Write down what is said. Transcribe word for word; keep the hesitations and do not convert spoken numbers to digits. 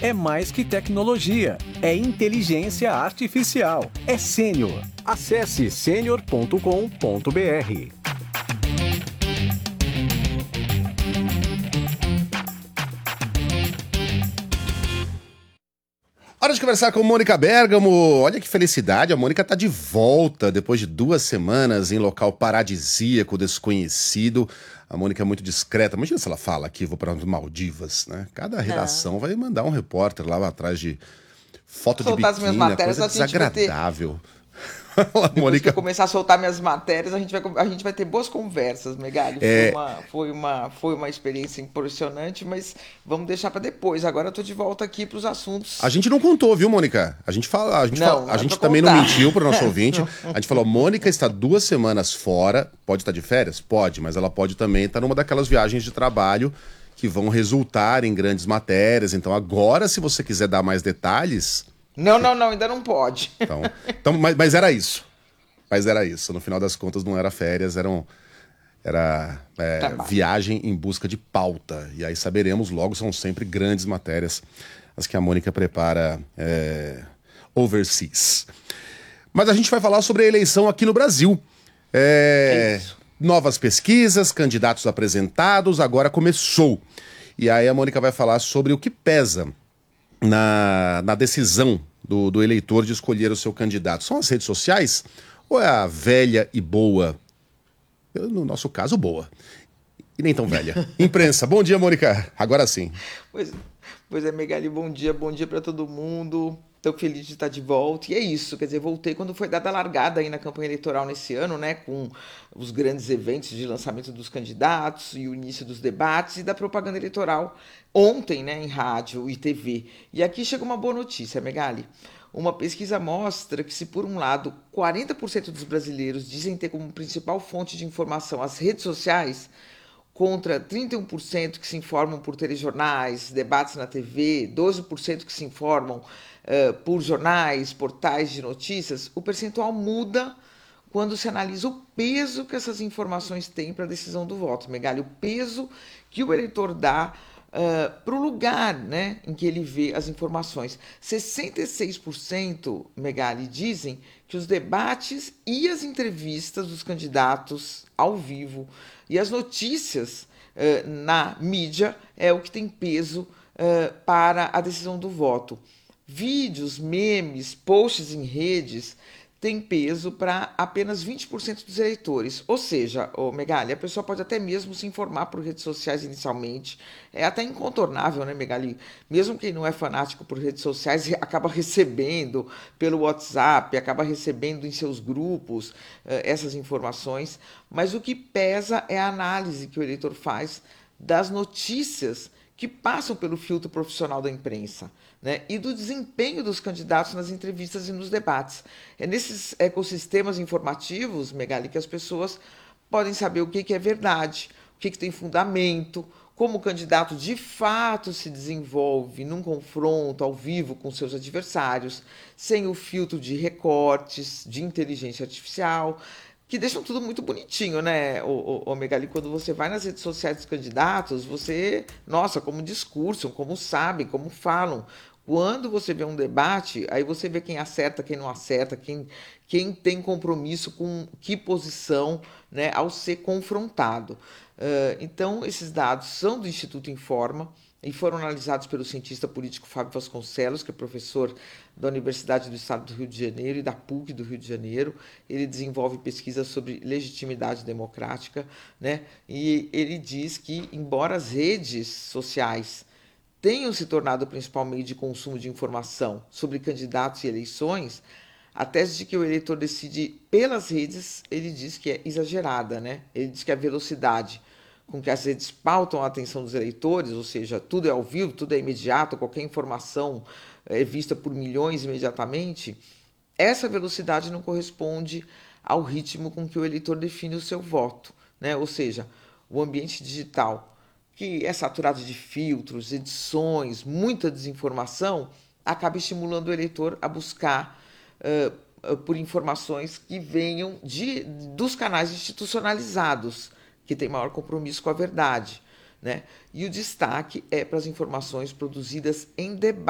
é mais que tecnologia, é inteligência artificial, é sênior. Acesse sênior ponto com ponto br. Hora de conversar com Mônica Bergamo. Olha que felicidade, a Mônica tá de volta depois de duas semanas em local paradisíaco, desconhecido. A Mônica é muito discreta. Imagina se ela fala aqui, vou para as Maldivas, né? Cada redação vai mandar um repórter lá atrás de foto de biquíni, as minhas matérias, coisa desagradável. Depois Mônica... que eu começar a soltar minhas matérias, a gente vai, a gente vai ter boas conversas, Megali. É... Foi, uma, foi, uma, foi uma experiência impressionante, mas vamos deixar para depois. Agora eu tô de volta aqui para os assuntos. A gente não contou, viu, Mônica? A gente fala, a gente, não, fala, a gente também contar. Não mentiu para o nosso ouvinte. A gente falou, Mônica está duas semanas fora, pode estar de férias? Pode, mas ela pode também estar numa daquelas viagens de trabalho que vão resultar em grandes matérias. Então agora, se você quiser dar mais detalhes... Não, não, não, ainda não pode. Então, então mas, mas era isso. Mas era isso. No final das contas, não era férias, eram, era é, viagem em busca de pauta. E aí saberemos logo, são sempre grandes matérias as que a Mônica prepara é, overseas. Mas a gente vai falar sobre a eleição aqui no Brasil. É, é novas pesquisas, candidatos apresentados, agora começou. E aí a Mônica vai falar sobre o que pesa Na, na decisão do, do eleitor de escolher o seu candidato. São as redes sociais ou é a velha e boa? Eu, no nosso caso, boa. E nem tão velha. Imprensa. Bom dia, Mônica. Agora sim. Pois, pois é, Megali, bom dia. Bom dia para todo mundo. Estou feliz de estar de volta. E é isso, quer dizer, voltei quando foi dada a largada aí na campanha eleitoral nesse ano, né? Com os grandes eventos de lançamento dos candidatos e o início dos debates e da propaganda eleitoral ontem, né? Em rádio e T V. E aqui chega uma boa notícia, Megali. Uma pesquisa mostra que se, por um lado, quarenta por cento dos brasileiros dizem ter como principal fonte de informação as redes sociais, contra trinta e um por cento que se informam por telejornais, debates na T V, doze por cento que se informam Uh, por jornais, portais de notícias, o percentual muda quando se analisa o peso que essas informações têm para a decisão do voto, Megali, o peso que o eleitor dá uh, para o lugar, né, em que ele vê as informações. sessenta e seis por cento, Megali, dizem que os debates e as entrevistas dos candidatos ao vivo e as notícias uh, na mídia é o que tem peso uh, para a decisão do voto. Vídeos, memes, posts em redes têm peso para apenas vinte por cento dos eleitores. Ou seja, oh, Megali, a pessoa pode até mesmo se informar por redes sociais inicialmente. É até incontornável, né, Megali? Mesmo quem não é fanático por redes sociais acaba recebendo pelo WhatsApp, acaba recebendo em seus grupos uh, essas informações. Mas o que pesa é a análise que o eleitor faz das notícias que passam pelo filtro profissional da imprensa, né, e do desempenho dos candidatos nas entrevistas e nos debates. É nesses ecossistemas informativos, Megali, que as pessoas podem saber o que, que é verdade, o que, que tem fundamento, como o candidato de fato se desenvolve num confronto ao vivo com seus adversários, sem o filtro de recortes, de inteligência artificial, que deixam tudo muito bonitinho, né, ô, ô, ô Megali? Quando você vai nas redes sociais dos candidatos, você, nossa, como discursam, como sabem, como falam. Quando você vê um debate, aí você vê quem acerta, quem não acerta, quem, quem tem compromisso com que posição, né, ao ser confrontado. Uh, então, esses dados são do Instituto Informa e foram analisados pelo cientista político Fábio Vasconcelos, que é professor da Universidade do Estado do Rio de Janeiro e da P U C do Rio de Janeiro. Ele desenvolve pesquisas sobre legitimidade democrática, né? E ele diz que, embora as redes sociais tenham se tornado o principal meio de consumo de informação sobre candidatos e eleições, a tese de que o eleitor decide pelas redes, ele diz que é exagerada, né? Ele diz que a velocidade com que as redes pautam a atenção dos eleitores, ou seja, tudo é ao vivo, tudo é imediato, qualquer informação é vista por milhões imediatamente, essa velocidade não corresponde ao ritmo com que o eleitor define o seu voto, né? Ou seja, o ambiente digital, que é saturado de filtros, edições, muita desinformação, acaba estimulando o eleitor a buscar uh, uh, por informações que venham de, dos canais institucionalizados, que tem maior compromisso com a verdade, né? E o destaque é para as informações produzidas em debate.